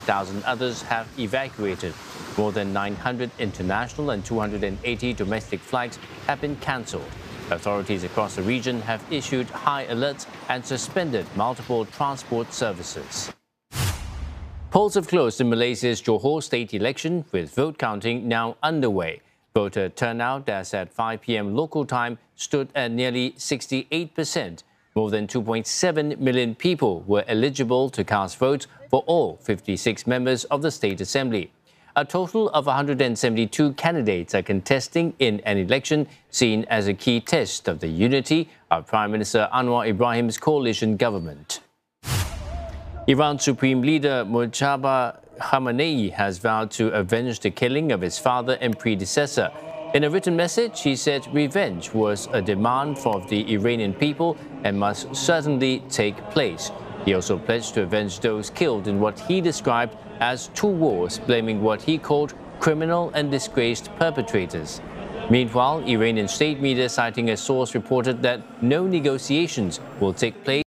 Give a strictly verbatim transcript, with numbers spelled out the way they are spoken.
thousand others have evacuated. More than nine hundred international and two hundred eighty domestic flights have been cancelled. Authorities across the region have issued high alerts and suspended multiple transport services. Polls have closed in Malaysia's Johor state election, with vote counting now underway. Voter turnout as at five p m local time stood at nearly sixty-eight percent. More than two point seven million people were eligible to cast votes for all fifty-six members of the State Assembly. A total of one hundred seventy-two candidates are contesting in an election seen as a key test of the unity of Prime Minister Anwar Ibrahim's coalition government. Iran's Supreme Leader Mojtaba Khamenei has vowed to avenge the killing of his father and predecessor. In a written message, he said revenge was a demand for the Iranian people and must certainly take place. He also pledged to avenge those killed in what he described as two wars, blaming what he called criminal and disgraced perpetrators. Meanwhile, Iranian state media citing a source reported that no negotiations will take place